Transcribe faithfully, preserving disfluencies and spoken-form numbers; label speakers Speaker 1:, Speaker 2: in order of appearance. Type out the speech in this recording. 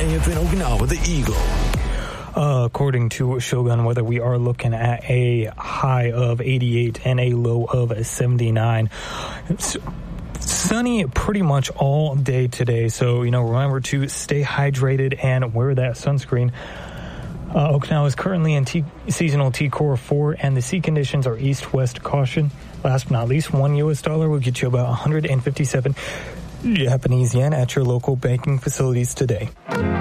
Speaker 1: twentieth in Okinawa, the Eagle.
Speaker 2: Uh, according to Shogun Weather, we are looking at a high of eighty-eight and a low of seventy-nine. It's sunny pretty much all day today, so, you know, remember to stay hydrated and wear that sunscreen. Uh, Okinawa is currently in T- seasonal T-Core four, and the sea conditions are east-west caution. Last but not least, one U S dollar will get you about one hundred fifty-seven Japanese yen at your local banking facilities today.